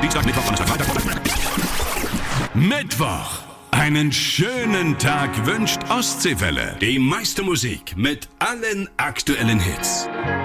Dienstag, Mittwoch, Donnerstag, Freitag. Mittwoch. Einen schönen Tag wünscht Ostseewelle. Die meiste Musik mit allen aktuellen Hits.